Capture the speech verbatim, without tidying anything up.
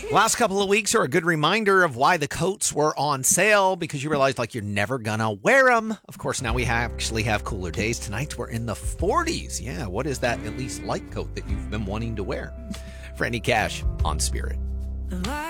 Last couple of weeks are a good reminder of why the coats were on sale, because you realized like you're never gonna wear them. Of course, now we have, actually have cooler days. Tonight we're in the forties. Yeah, what is that at least light coat that you've been wanting to wear? Franny Cash on Spirit.